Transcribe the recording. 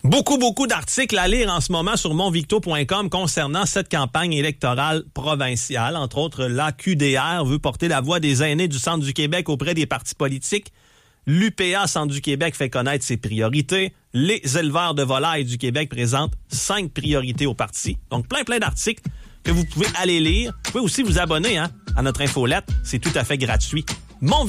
Beaucoup d'articles à lire en ce moment sur monvicto.com concernant cette campagne électorale provinciale. Entre autres, la QDR veut porter la voix des aînés du Centre du Québec auprès des partis politiques. L'UPA Centre du Québec fait connaître ses priorités. Les éleveurs de volailles du Québec présentent 5 priorités au parti. Donc, plein d'articles que vous pouvez aller lire. Vous pouvez aussi vous abonner à notre infolette. C'est tout à fait gratuit.